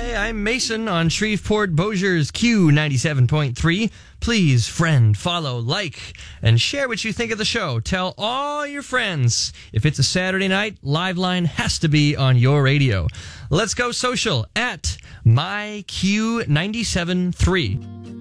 I'm Mason on Shreveport Bossier's Q97.3. Please friend, follow, like, and share what you think of the show. Tell all your friends. If it's a Saturday night, Liveline has to be on your radio. Let's go social at MyQ973.